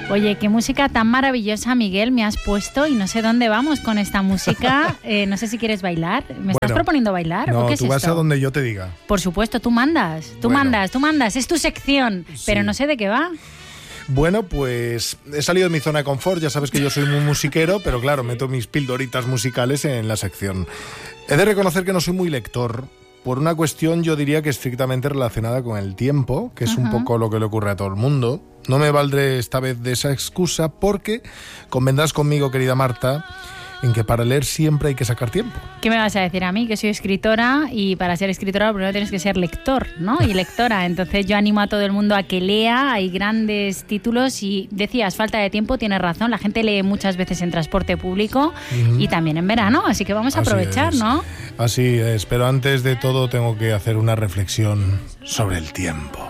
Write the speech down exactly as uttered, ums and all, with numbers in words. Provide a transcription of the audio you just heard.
Oye, qué música tan maravillosa, Miguel, me has puesto y no sé dónde vamos con esta música. Eh, no sé si quieres bailar. ¿Me bueno, estás proponiendo bailar? No, ¿o qué es tú vas esto? a donde yo te diga. Por supuesto, tú mandas, tú bueno. mandas, tú mandas. Es tu sección, sí. Pero no sé de qué va. Bueno, pues he salido de mi zona de confort. Ya sabes que yo soy muy musiquero, pero claro, meto mis pildoritas musicales en la sección. He de reconocer que no soy muy lector. Por una cuestión, yo diría que estrictamente relacionada con el tiempo, que es uh-huh. un poco lo que le ocurre a todo el mundo. No me valdré esta vez de esa excusa porque convendrás conmigo, querida Marta, en que para leer siempre hay que sacar tiempo. ¿Qué me vas a decir a mí? Que soy escritora y para ser escritora primero tienes que ser lector, ¿no? Y lectora. Entonces yo animo a todo el mundo a que lea. Hay grandes títulos y decías, falta de tiempo, tienes razón. La gente lee muchas veces en transporte público uh-huh. y también en verano. Así que vamos a Así aprovechar, es. ¿no? Así es. Pero antes de todo tengo que hacer una reflexión sobre el tiempo.